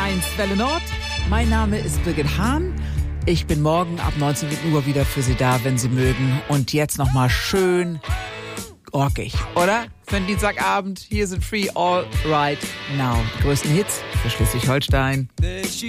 1 Welle Nord. Mein Name ist Birgit Hahn. Ich bin morgen ab 19 Uhr wieder für Sie da, wenn Sie mögen. Und jetzt nochmal schön orkig, oder? Für den Dienstagabend. Hier sind Free All Right Now. Die größten Hits für Schleswig-Holstein.